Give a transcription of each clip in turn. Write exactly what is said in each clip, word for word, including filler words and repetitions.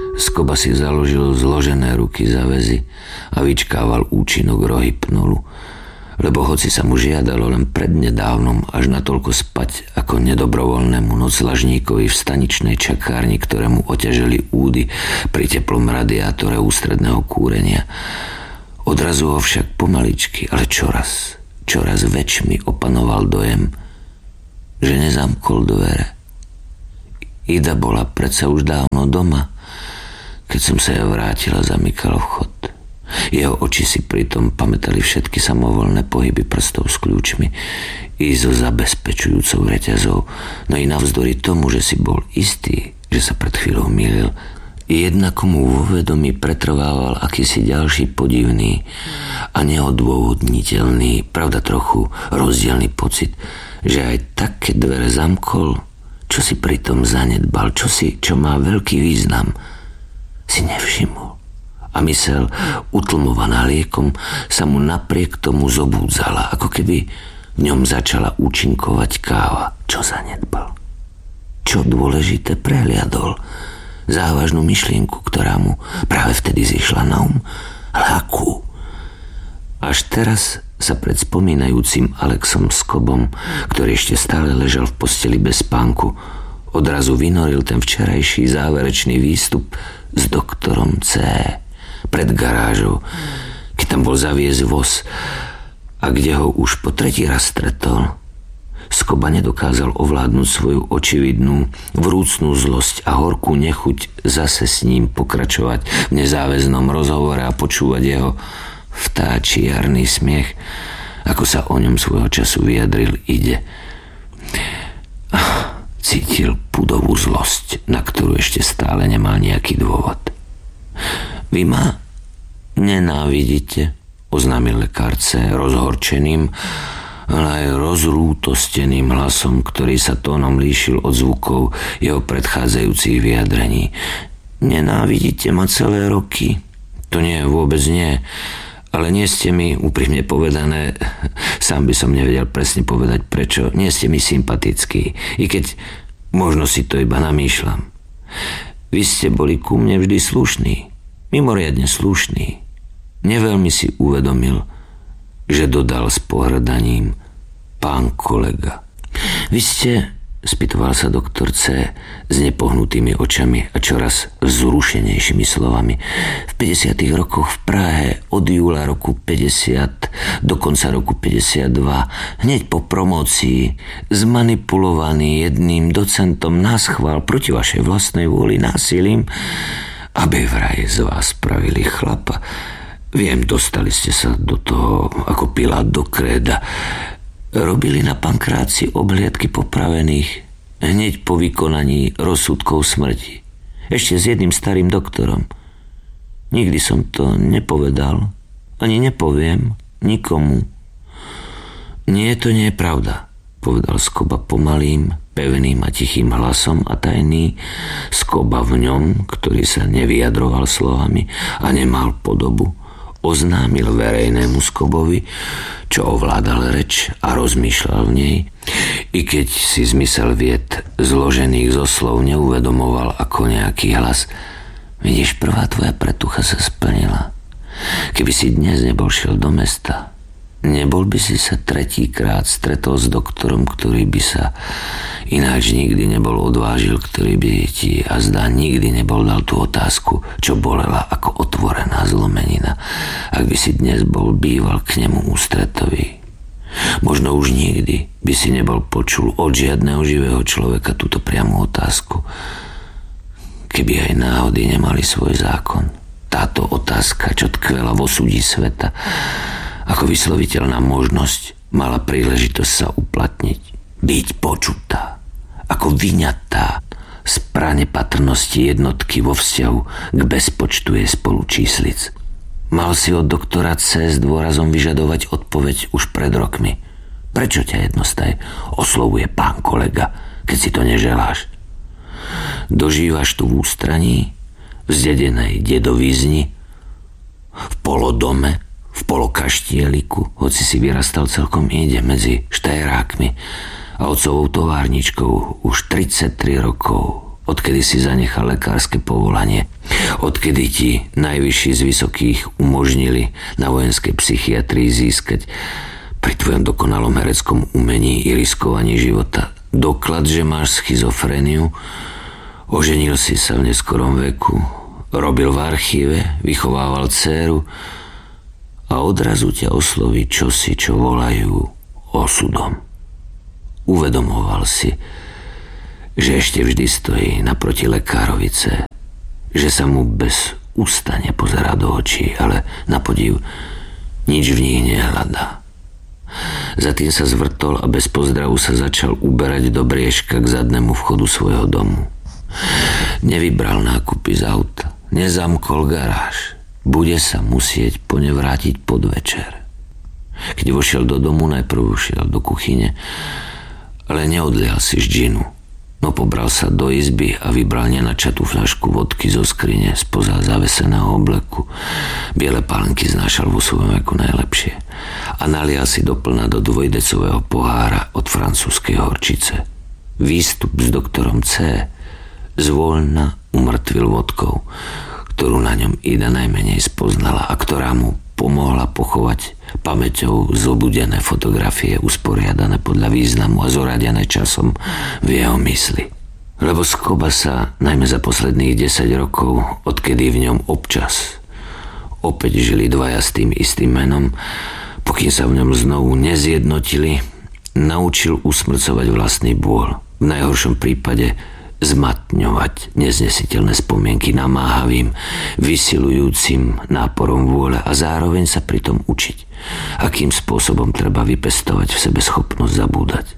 Skoba si založil zložené ruky za väzy a vyčkával účinok rohypnolu, lebo hoci sa mu žiadalo len prednedávnom až natoľko spať ako nedobrovoľnému noclažníkovi v staničnej čakárni, ktorému oťažili údy pri teplom radiátore ústredného kúrenia. Odrazu ho však pomaličky, ale čoraz, čoraz väčšmi opanoval dojem, že nezamkol dvere. Ida bola predsa už dávno doma. Keď som sa ja vrátila, zamykal vchod. Jeho oči si pritom pamätali všetky samovolné pohyby prstov s kľúčmi i so zabezpečujúcou reťazou, no i navzdory tomu, že si bol istý, že sa pred chvíľou mýlil, jednako mu vo vedomí pretrvával akýsi ďalší podivný a neodôvodniteľný, pravda trochu rozdielny pocit, že aj tak, keď dvere zamkol, čo si pritom zanedbal, čo si, čo má veľký význam, si nevšimol. A mysel, utlmovaná liekom, sa mu napriek tomu zobúdzala, ako keby v ňom začala účinkovať káva. Čo zanedbal? Čo dôležité prehliadol? Závažnú myšlienku, ktorá mu práve vtedy zišla na um. Ale akú? Až teraz sa pred spomínajúcim Alexom Skobom, ktorý ešte stále ležal v posteli bez spánku, odrazu vynoril ten včerajší záverečný výstup s doktorom C. pred garážou, keď tam bol zaviesť voz a kde ho už po tretí raz stretol. Skoba nedokázal ovládnuť svoju očividnú vrúcnú zlosť a horkú nechuť zase s ním pokračovať v nezáväznom rozhovore a počúvať jeho vtáči jarný smiech, ako sa o ňom svojho času vyjadril Ide. Cítil pudovú zlosť, na ktorú ešte stále nemal nejaký dôvod. Vy ma nenávidíte, oznámil lekár C rozhorčeným, ale aj rozrútosteným hlasom, ktorý sa tónom líšil od zvukov jeho predchádzajúcich vyjadrení. Nenávidíte ma celé roky? To nie, vôbec nie. Ale nie ste mi, úprimne povedané, sám by som nevedel presne povedať prečo, nie ste mi sympatickí, i keď možno si to iba namýšľam. Vy ste boli ku mne vždy slušní, mimoriadne slušní. Neveľmi si uvedomil, že dodal s pohrdaním: pán kolega. Vy ste, spýtoval sa doktor C s nepohnutými očami a čoraz vzrušenejšími slovami, v päťdesiatych rokoch v Prahe od júla roku päťdesiat do konca roku päťdesiatdva, hneď po promócii, zmanipulovaný jedným docentom naschvál proti vašej vlastnej vôli násilím, aby vraj z vás spravili chlapa. Viem, dostali ste sa do toho ako Pilát do kréda. Robili na Pankráci obhliadky popravených hneď po vykonaní rozsudkov smrti. Ešte s jedným starým doktorom. Nikdy som to nepovedal, ani nepoviem nikomu. Nie, to nie je pravda, povedal Skoba pomalým, pevným a tichým hlasom a tajný Skoba v ňom, ktorý sa nevyjadroval slovami a nemal podobu, oznámil verejnému Skobovi, čo ovládal reč a rozmýšľal v nej, i keď si zmysel vied zložených zo slov neuvedomoval ako nejaký hlas. Vidíš, prvá tvoja pretucha sa splnila. Keby si dnes nebol šiel do mesta, nebol by si sa tretíkrát stretol s doktorom, ktorý by sa ináč nikdy nebol odvážil, ktorý by ti a zdá nikdy nebol dal tú otázku, čo bolela ako otvorená zlomenina, ak by si dnes bol býval k nemu ústretový. Možno už nikdy by si nebol počul od žiadneho živého človeka túto priamu otázku, keby aj náhody nemali svoj zákon. Táto otázka, čo tkvela vo súdi sveta, ako vysloviteľná možnosť, mala príležitosť sa uplatniť, byť počutá, ako vyňatá z pranepatrnosti jednotky vo vzťahu k bezpočtu jej spolučíslic. Mal si od doktora C s dôrazom vyžadovať odpoveď už pred rokmi. Prečo ťa jednostaj oslovuje pán kolega, keď si to neželáš? Dožívaš tu v ústraní, v zdedenej dedovízni, v polodome, v polokaštieliku, hoci si vyrastal celkom inde medzi štajrákmi a otcovou továrničkou už tridsaťtri rokov, odkedy si zanechal lekárske povolanie, odkedy ti najvyšší z vysokých umožnili na vojenskej psychiatrii získať pri tvojom dokonalom hereckom umení i riskovaní života doklad, že máš schizofréniu, oženil si sa v neskorom veku, robil v archíve, vychovával dcéru a odrazu ťa osloví čosi, čo volajú osudom. Uvedomoval si, že ešte vždy stojí naproti lekárovice, že sa mu bez ústa nepozerá do očí, ale na podiv nič v nich nehľadá. Za tým sa zvrtol a bez pozdravu sa začal uberať do briežka k zadnému vchodu svojho domu. Nevybral nákupy z auta, nezamkol garáž. Bude sa musieť po ne vrátiť podvečer. Keď vošiel do domu, najprv vošiel do kuchyne, ale neodlial si z džinu. No pobral sa do izby a vybral nenačatú fľašku vodky zo skrine spoza zaveseného obleku. Biele pálenky znášal vo svojom veku najlepšie. A nalial si doplna do dvojdecového pohára od francúzskej horčice. Výstup s doktorom C zvoľna umrtvil vodkou, ktorú na ňom Ida najmenej spoznala a ktorá mu pomohla pochovať pamäťou zobudené fotografie usporiadané podľa významu a zoradené časom v jeho mysli. Lebo Skoba sa, najmä za posledných desať rokov, odkedy v ňom občas opäť žili dvaja s tým istým menom, pokým sa v ňom znovu nezjednotili, naučil usmrcovať vlastný bôl. V najhoršom prípade zmatňovať neznesiteľné spomienky namáhavým, vysilujúcim náporom vôle a zároveň sa pritom učiť, akým spôsobom treba vypestovať v sebe schopnosť zabúdať.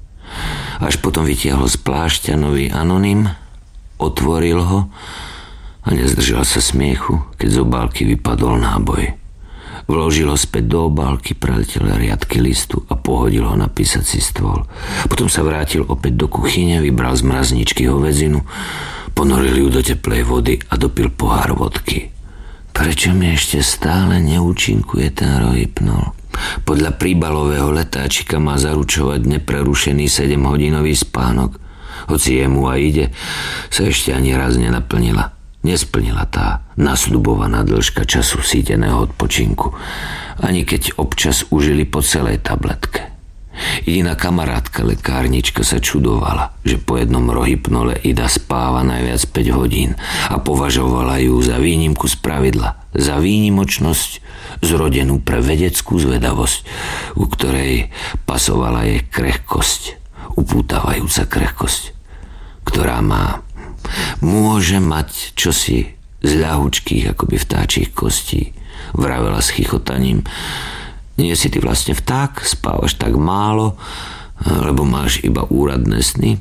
Až potom vytiahol z plášťa nový anonym, otvoril ho a nezdržal sa smiechu, keď z obálky vypadol náboj. Vložil ho späť do obálky, preletel riadky listu a pohodil ho na písací stôl. Potom sa vrátil opäť do kuchyne, vybral z mrazničky hovedzinu, ponoril ju do teplej vody a dopil pohár vodky. Prečo mi ešte stále neúčinkuje ten rohypnol? Podľa príbalového letáčika má zaručovať neprerušený sedemhodinový spánok. Hoci jemu a ide, sa ešte ani raz nenaplnila. Nesplnila tá nasľubovaná dĺžka času síteného odpočinku, ani keď občas užili po celej tabletke. Jediná kamarátka lekárnička sa čudovala, že po jednom rohypnole Ida spáva najviac päť hodín a považovala ju za výnimku z pravidla, za výnimočnosť zrodenú pre vedeckú zvedavosť, u ktorej pasovala jej krehkosť, upútavajúca krehkosť, ktorá má môže mať čosi z ľahučkých akoby vtáčich kostí. Vravela s chichotaním: nie si ty vlastne vták, spávaš tak málo, lebo máš iba úradné sny.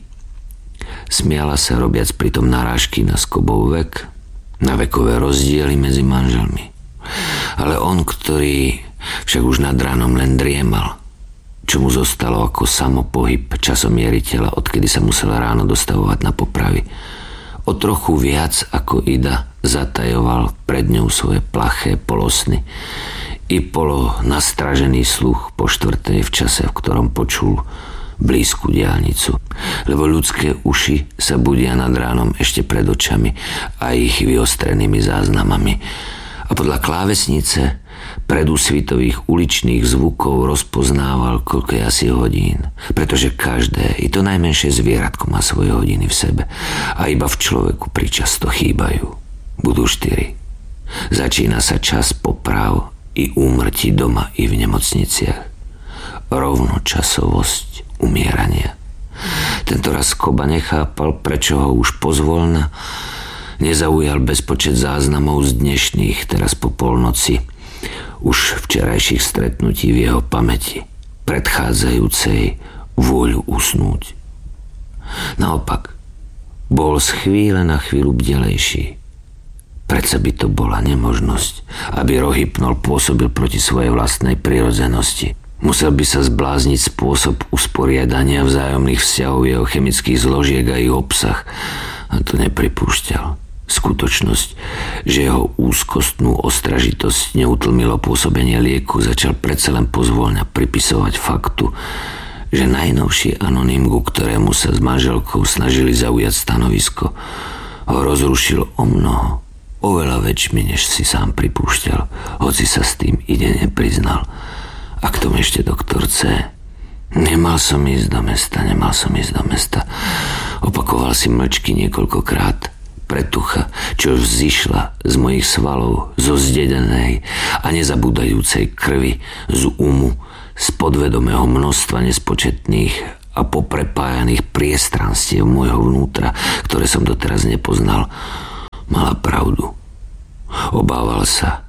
Smiala sa, robiac pritom narážky na Skobov vek, na vekové rozdiely medzi manželmi. Ale on, ktorý však už nad ránom len driemal, čo mu zostalo ako samopohyb časomieriteľa, odkedy sa musela ráno dostavovať na popravy, o trochu viac ako Ida zatajoval pred ňou svoje plaché polosny i polo nastražený sluch po štvrtej v čase, v ktorom počul blízku diaľnicu. Lebo ľudské uši sa budia nad ránom ešte pred očami a ich vyostrenými záznamami. A podľa klávesnice predúsvitových uličných zvukov rozpoznával, koľko je asi hodín. Pretože každé, i to najmenšie zvieratko má svoje hodiny v sebe. A iba v človeku pričasto chýbajú. Budú štyri. Začína sa čas poprav i úmrtí doma i v nemocniciach. Rovnočasovosť umierania. Tentoraz Skoba nechápal, prečo ho už pozvolna nezaujal bezpočet záznamov z dnešných, teraz po polnoci, už včerajších stretnutí v jeho pamäti, predchádzajúcej vôľu usnúť. Naopak, bol z chvíle na chvíľu bdelejší. Predsa by to bola nemožnosť, aby rohypnol pôsobil proti svojej vlastnej prirodzenosti. Musel by sa zblázniť spôsob usporiadania vzájomných vzťahov jeho chemických zložiek a ich obsah, a to nepripúšťal. Skutočnosť, že jeho úzkostnú ostražitosť neutlmilo pôsobenie lieku, začal predsa len pozvolna pripisovať faktu, že najnovší anonym, ku ktorému sa s manželkou snažili zaujať stanovisko, ho rozrušil o mnoho, oveľa väčšmi, než si sám pripúšťal, hoci sa s tým ide nepriznal. A k tomu ešte doktor C. Nemal som ísť do mesta, nemal som ísť do mesta. Opakoval si mlčky niekoľkokrát. Pretucha, čo vzišla z mojich svalov, zo zdedenej a nezabúdajúcej krvi, z umu, z podvedomého množstva nespočetných a poprepájaných priestranstiev môjho vnútra, ktoré som doteraz nepoznal, mala pravdu. Obával sa,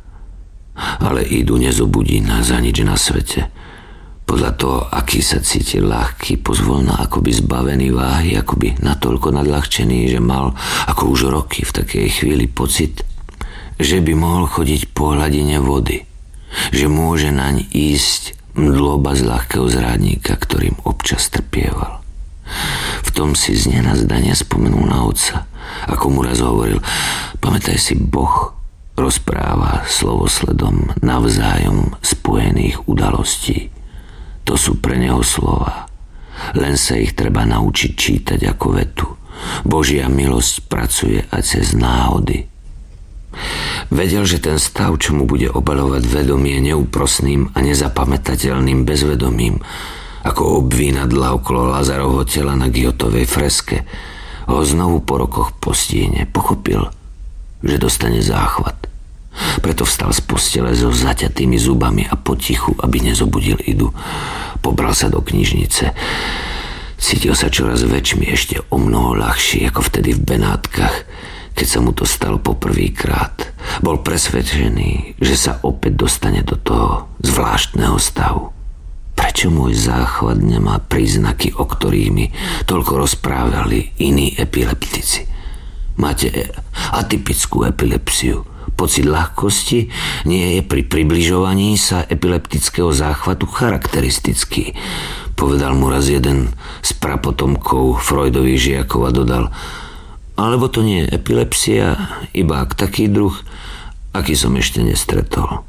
ale Idu nezobudí nás za nič na svete. Podľa toho, aký sa cítil ľahký, pozvolna akoby zbavený váhy, akoby natoľko nadľahčený, že mal ako už roky v takej chvíli pocit, že by mohol chodiť po hladine vody, že môže naň ísť mdloba z ľahkého zrádnika, ktorým občas trpieval. V tom si z nenazdania spomenul na otca, ako mu raz hovoril: pamätaj si, Boh rozpráva slovosledom navzájom spojených udalostí. To sú pre neho slova. Len sa ich treba naučiť čítať ako vetu. Božia milosť pracuje aj cez náhody. Vedel, že ten stav, čo mu bude obaľovať vedomie neúprosným a nezapamätateľným bezvedomím, ako obvínadla okolo Lazarovho tela na Giotovej freske, ho znovu po rokoch postihne. Pochopil, že dostane záchvat. Preto vstal z postele so zaťatými zubami a potichu, aby nezobudil Idu. Pobral sa do knižnice. Cítil sa čoraz väčšmi, ešte o mnoho ľahší, ako vtedy v Benátkach, keď sa mu to stalo poprvýkrát. Bol presvedčený, že sa opäť dostane do toho zvláštneho stavu. Prečo môj záchvat nemá príznaky, o ktorých mi toľko rozprávali iní epileptici? Máte atypickú epilepsiu. Pocit ľahkosti nie je pri približovaní sa epileptického záchvatu charakteristický, povedal mu raz jeden z prapotomkov Freudových žiakov a dodal: alebo to nie je epilepsia, iba ak taký druh, aký som ešte nestretol.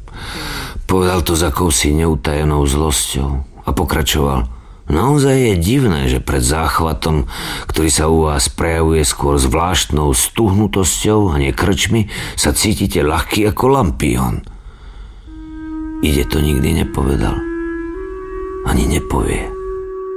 Povedal to s akousi neutajenou zlosťou a pokračoval: naozaj je divné, že pred záchvatom, ktorý sa u vás prejavuje skôr zvláštnou stuhnutosťou a nie krčmi, sa cítite ľahký ako lampión. Ide to nikdy nepovedal. Ani nepovie.